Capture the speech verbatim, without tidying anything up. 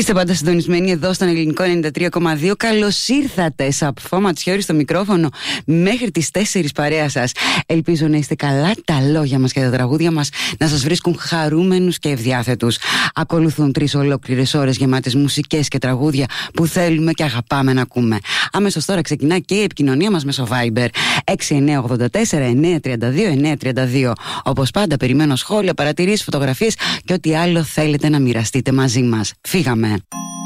Είστε πάντα συντονισμένοι εδώ στον Ελληνικό ενενήντα τρία κόμμα δύο. Καλώς ήρθατε, Σαπφό Ματσιώρη στο μικρόφωνο μέχρι τις τέσσερις παρέα σας. Ελπίζω να είστε καλά, τα λόγια μας και τα τραγούδια μας να σας βρίσκουν χαρούμενους και ευδιάθετους. Ακολουθούν τρεις ολόκληρες ώρες γεμάτες μουσικές και τραγούδια που θέλουμε και αγαπάμε να ακούμε. Αμέσως τώρα ξεκινά και η επικοινωνία μας μέσω Viber έξι εννιά ογδόντα τέσσερα εννιά τριάντα δύο εννιά τριάντα δύο. Όπως πάντα περιμένω σχόλια, παρατηρήσεις, φωτογραφίες και ό,τι άλλο θέλετε να μοιραστείτε μαζί μας. Φύγαμε!